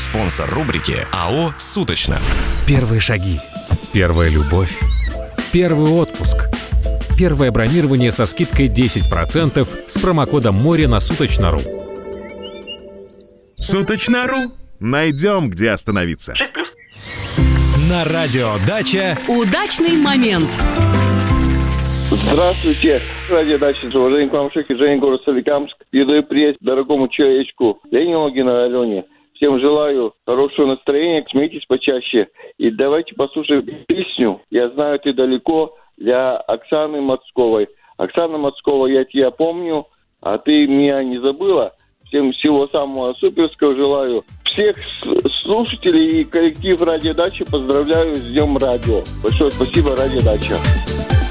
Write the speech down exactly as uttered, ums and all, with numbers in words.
Спонсор рубрики АО «Суточно». Первые шаги. Первая любовь. Первый отпуск. Первое бронирование со скидкой десять процентов с промокодом «Море» на Суточно.ру. Суточно.ру. Найдем, где остановиться. шесть плюс. На радио «Дача». Удачный момент. Здравствуйте, радиодача, с уважением к вам, Шехи, Женя, город Соликамск. Передаю привет дорогому человечку Лене Логиной Алене. Всем желаю хорошего настроения, смейтесь почаще. И давайте послушаем песню «Я знаю, ты далеко» для Оксаны Мацковой. Оксана Мацкова, я тебя помню, а ты меня не забыла. Всем всего самого суперского желаю. Всех слушателей и коллектив радиодачи поздравляю с Днем Радио. Большое спасибо, радиодача.